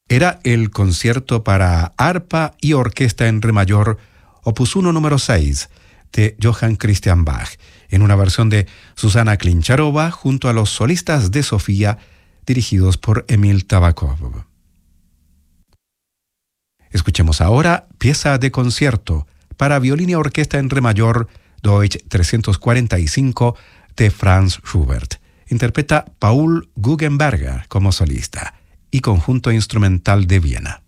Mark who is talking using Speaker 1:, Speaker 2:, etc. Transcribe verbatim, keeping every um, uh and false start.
Speaker 1: Era el concierto para arpa y orquesta en re mayor, opus uno número seis, de Johann Christian Bach, en una versión de Susana Klincharova junto a los solistas de Sofía, dirigidos por Emil Tabakov. Escuchemos ahora pieza de concierto para violín y orquesta en re mayor, Deutsch trescientos cuarenta y cinco, de Franz Schubert. Interpreta Paul Guggenberger como solista y Conjunto Instrumental de Viena.